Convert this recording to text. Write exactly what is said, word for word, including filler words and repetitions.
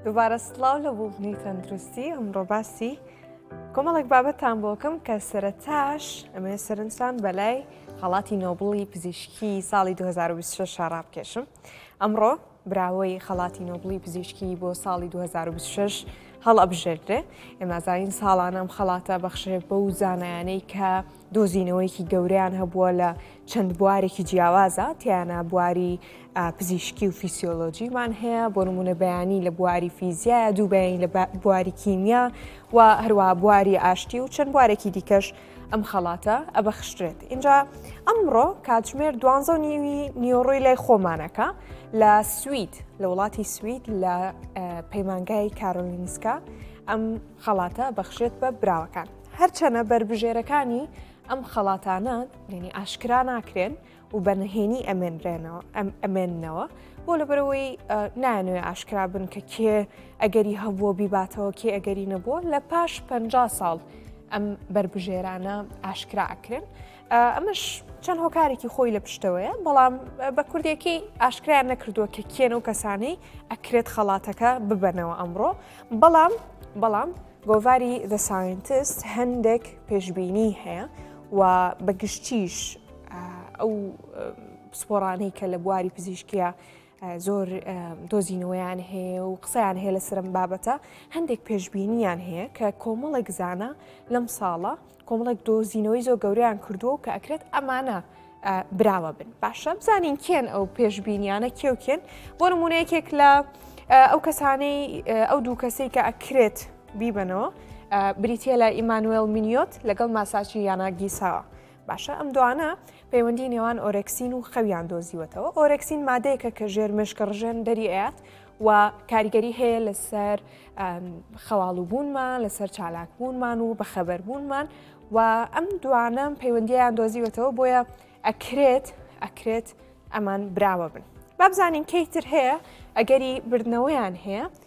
دووبارە سڵاو لە بووبنی تەندروستی ئەمڕۆ باسی کۆمەڵێک بابەتان بۆکەم کە سەرەتاش ئەمێ سەرنجتان بەلای خەڵاتی نۆبڵی پزیشکی ساڵی دوو هەزار و بیست و شەش ڕابکێشم. ئەمڕۆ براوەی خەڵاتی نۆبڵی پزیشکی بۆ ساڵی دوو هەزار و بیست و شەش هەڵ ئەبژێردرێ. ئێمازانین ساڵانە ئەم خەڵاتە بەخشێ بەو زانایانەی کە دۆزینەوەیکی گەوریان هەبووە لە چەند بوارێکی جیاوازە، تیانە بواری پزیشکی و فیسیۆلۆجیمان هەیە، بۆ نمونە بەیانی لە بواری فیزیایە، دوو بەیانی لە بواری کیمیا و هەروە بواری ئاشتی و چەند بوارێکی دیکەش ئەم خەڵاتە ئەبەخشرێت. اینجا ئەمڕۆ کاتژمێر دوانزە و نیوی نیۆڕۆی لای خۆمانەکە لە سوید لە وڵاتی سوید لە پەیمانگای کارۆلینسکا ئەم خەڵاتە بەخشێت بە براوەکان. هەرچەنە بربژێرەکانی ئەم خەڵاتانە یعنی ئاشکرا ناکرێن و بەنهێنی ئەمێننەوە بۆ لەبەرەوەی نانوێ ئاشکرا بن کە کێ ئەگەری هەبووە بیباتەوە کێ ئەگەری نەبووە. لە پاش پەنجا ساڵ ئەم بربژێرانە ئاشکرا ئەکرێن. ئەمەش چەند هۆکارێکی خۆی لە پشتەوەیە، بەڵام بە کوردێکی ئاشکرایان نەکردووە کە کێنە و کەسانەی ئەکرێت خەڵاتەکە ببەنەوە ئەمڕۆ. بەڵام بەڵام گۆڤاری The Scientist هەندێک پێشبینی هەیە و بەگشتیش ئەو سپۆرانەی کە لە بواری پزیشکیە زۆر دۆزینەوەیان هەیە و قسەیان هەیە لەسرم بابەتە، هەندێک پێشبینیان هەیە کە کۆمەڵێک زانە لەم ساڵە کۆمەڵێک دۆزینەوەی زۆر گەورەیان کردووە و کە ئەکرێت ئەمانە براوە بن. باشە بزانین کێن ئەو پێشبینیانە کێوکێن. بۆ نمونەیەکێک لە ئەو کەسانەی ئەو دوو کەسەی کە ئەکرێت بیبنەوە بریتە لە ئیمانوێل مینیۆت لەگەڵ ماساچی یانە گیساوە. باشە ئەم دوانە پەیوەندی نێوان ئۆرەکسین و خەویان دۆزیوەتەوە. ئۆرەکسین مادەیەکە کە ژێر مێشکە ڕژێن دەری ئەات و کاریگەری هەیە لەسەر خەواڵوبوونمان، لەسەر چالاکبوونمان و بەخەبەربوونمان و ئەم دوانە پەیوەندیان دۆزیوەتەوە بۆیە ئەکرێت ئەکرێت ئەمان براوە بن. با بزانین کەیتر هەیە ئەگەری بردنەوەیان هەیە